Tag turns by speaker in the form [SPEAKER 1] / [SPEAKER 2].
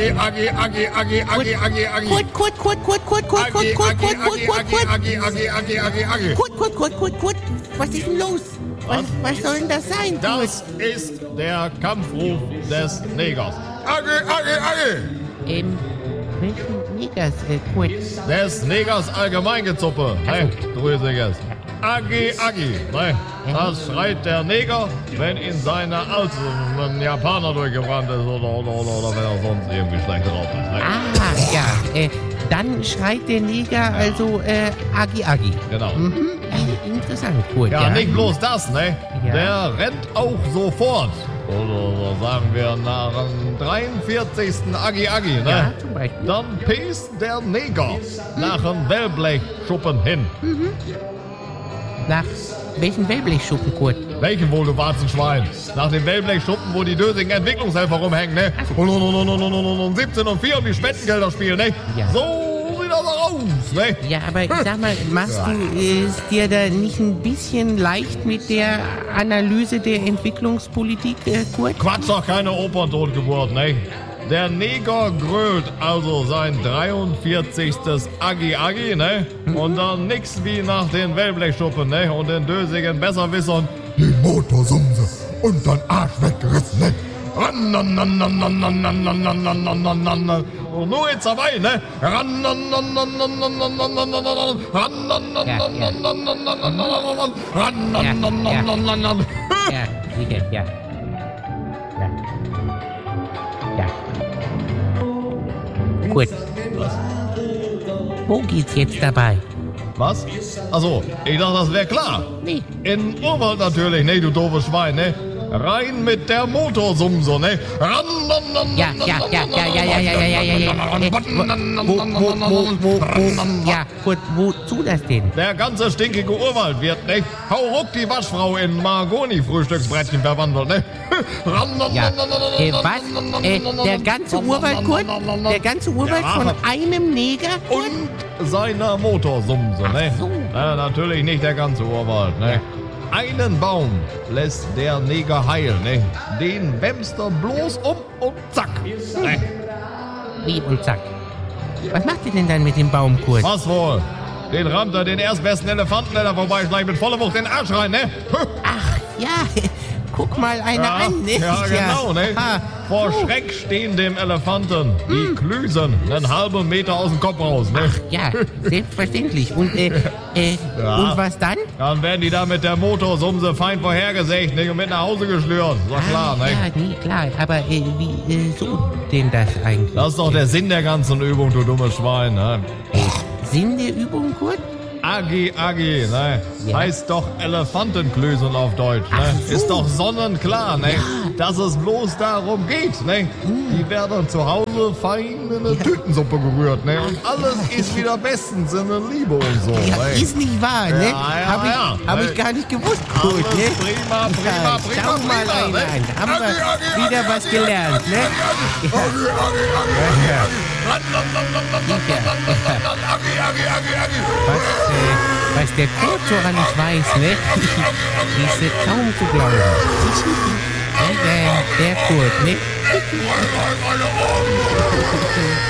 [SPEAKER 1] Kurt. Was ist denn los? Was soll denn das sein, Kurt?
[SPEAKER 2] Das ist der Kampfruf des Negers.
[SPEAKER 1] Welchen Negers, Kurt?
[SPEAKER 2] Des Negers Allgemeingezuppe. Hey, Drüsiges. Agi. Ne? Das schreit der Neger, wenn ihn seine Alte ein Japaner durchgebrannt ist oder wenn er sonst irgendwie schlecht drauf ist. Ne?
[SPEAKER 1] Ja. Dann schreit der Neger also Agi.
[SPEAKER 2] Genau.
[SPEAKER 1] Interessant, Kurt.
[SPEAKER 2] Ja, nicht bloß das, ne?
[SPEAKER 1] Ja.
[SPEAKER 2] Der rennt auch sofort. Oder sagen wir nach dem 43. Agi, ne?
[SPEAKER 1] Ja, zum Beispiel.
[SPEAKER 2] Dann pest der Neger nach dem Wellblechschuppen hin.
[SPEAKER 1] Nach welchen Wellblechschuppen, Kurt?
[SPEAKER 2] Welchen wohl, du Warzenschwein? Nach dem Wellblechschuppen, wo die dösigen Entwicklungshelfer rumhängen, ne? Und 17 und 4 um die Spendengelder spielen, ne?
[SPEAKER 1] Ja.
[SPEAKER 2] So sieht das auch aus, ne?
[SPEAKER 1] Ja, aber sag mal, machst du es dir da nicht ein bisschen leicht mit der Analyse der Entwicklungspolitik, Kurt?
[SPEAKER 2] Quatsch, doch keine Operntotgeburt, ne? Der Neger grölt also sein 43. Agi, ne? Und dann nix wie nach den Wellblechschuppen, ne? Und den dösigen Besserwissern die Motorsumse und dann Arsch weggerissen, ne? Und nur jetzt dabei, ne?
[SPEAKER 1] Ja, sicher, ja. Gut. Wo geht's jetzt dabei?
[SPEAKER 2] Was? Achso, ich dachte, das wäre klar.
[SPEAKER 1] Nee.
[SPEAKER 2] In Urwald natürlich, ne, du doofes Schwein, ne? Rein mit der Motorsumse, ne?
[SPEAKER 1] Ja. Ja, Kurt, wozu das denn?
[SPEAKER 2] Der ganze stinkige Urwald wird, ne? Hauruck die Waschfrau in Mahagoni-Frühstücksbrettchen verwandelt, ne?
[SPEAKER 1] Ja, was? Der ganze Urwald, Kurt? Der ganze Urwald
[SPEAKER 2] Ja.
[SPEAKER 1] von einem Neger?
[SPEAKER 2] Und seiner Motorsumse, ne?
[SPEAKER 1] Ach so.
[SPEAKER 2] Ja, natürlich nicht der ganze Urwald, ne? Einen Baum lässt der Neger heilen, ne? Den wämst er bloß um und zack. Ne?
[SPEAKER 1] Wie und zack. Was macht ihr denn dann mit dem Baum, Kurt?
[SPEAKER 2] Was wohl? Den rammt er den erstbesten Elefanten, der da vorbeischleicht, mit voller Wucht den Arsch rein, ne?
[SPEAKER 1] Ach, ja. Guck mal einer an, ne?
[SPEAKER 2] Ja, genau, ne?
[SPEAKER 1] Ah,
[SPEAKER 2] Vor
[SPEAKER 1] so.
[SPEAKER 2] Schreck stehen dem Elefanten die Klüsen einen halben Meter aus dem Kopf raus, ne?
[SPEAKER 1] Ja, selbstverständlich. Und,
[SPEAKER 2] Ja.
[SPEAKER 1] und was dann?
[SPEAKER 2] Dann werden die da mit der Motorsumse fein vorhergesägt, ne? Und mit nach Hause geschlürt. Ist doch klar, ne?
[SPEAKER 1] Ja, nee, klar. Aber wie so denn das eigentlich?
[SPEAKER 2] Das ist doch der Sinn der ganzen Übung, du dummes Schwein, ne?
[SPEAKER 1] Sinn der Übung, Kurt?
[SPEAKER 2] Agi, ne?
[SPEAKER 1] Ja.
[SPEAKER 2] Heißt doch Elefantenklößen auf Deutsch, ne?
[SPEAKER 1] Ach so.
[SPEAKER 2] Ist doch sonnenklar, ne? Dass es bloß darum geht, ne? Die werden zu Hause fein in eine Tütensuppe gerührt, ne? Und alles ist wieder bestens in der Liebe und so,
[SPEAKER 1] Ja,
[SPEAKER 2] ne?
[SPEAKER 1] ist nicht wahr, ne?
[SPEAKER 2] Ja,
[SPEAKER 1] Hab
[SPEAKER 2] ne?
[SPEAKER 1] ich gar nicht gewusst, Kurt,
[SPEAKER 2] Alles
[SPEAKER 1] ne?
[SPEAKER 2] prima,
[SPEAKER 1] Schau mal einer
[SPEAKER 2] ne?
[SPEAKER 1] an. Haben wir wieder was gelernt, ne? Was der Kurt so alles weiß, ne? Ist kaum zu glauben. Der Kurt, ne?